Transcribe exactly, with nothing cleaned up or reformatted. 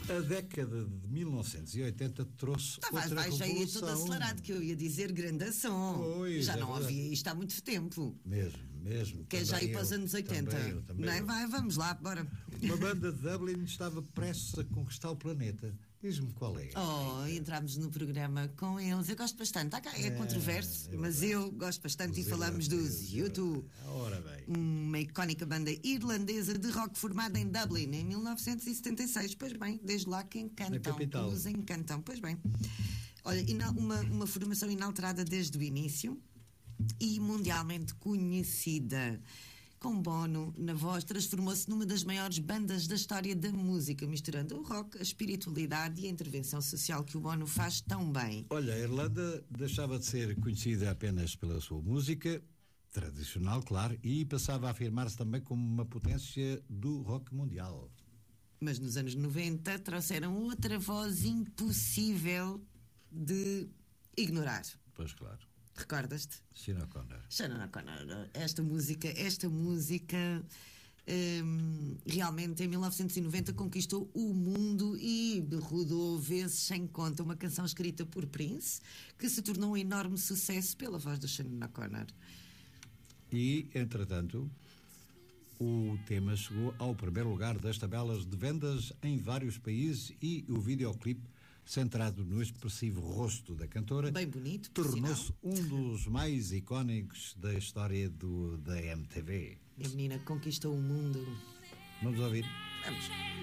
A década de mil novecentos e oitenta trouxe Tá, outra vai já ia revolução. todo acelerado, que eu ia dizer grande som. Pois, já é não verdade. havia isto há muito tempo. Mesmo, mesmo. Quer já ir para os eu, anos oitenta? Também eu, também Não é? eu. Vai, vamos lá, bora. Uma banda de Dublin estava prestes a conquistar o planeta. Diz-me qual é. Oh, entramos no programa com eles. Eu gosto bastante. Ah, cá, é, É, controverso, é mas eu gosto bastante. Os E falamos dos irlandeses, U dois. Ora bem. Uma icónica banda irlandesa de rock formada em Dublin em mil novecentos e setenta e seis. Pois bem, desde lá que encantam, que capital. nos encantam. Pois bem. Olha, ina- uma, uma formação inalterada desde o início e mundialmente conhecida. Com Bono na voz, transformou-se numa das maiores bandas da história da música, misturando o rock, a espiritualidade e a intervenção social que o Bono faz tão bem. Olha, a Irlanda deixava de ser conhecida apenas pela sua música, tradicional, claro, e passava a afirmar-se também como uma potência do rock mundial. Mas nos anos noventa trouxeram outra voz impossível de ignorar. Pois claro. Recordas-te? Sinead O'Connor. Shannon O'Connor. Esta música, esta música hum, realmente em mil novecentos e noventa conquistou o mundo e rodou vezes sem conta. Uma canção escrita por Prince que se tornou um enorme sucesso pela voz de Shannon O'Connor. E, entretanto, o tema chegou ao primeiro lugar das tabelas de vendas em vários países e o videoclipe, centrado no expressivo rosto da cantora, Bem bonito, por tornou-se um dos mais icónicos da história do, da M T V. A menina conquistou o mundo. Vamos ouvir? Vamos.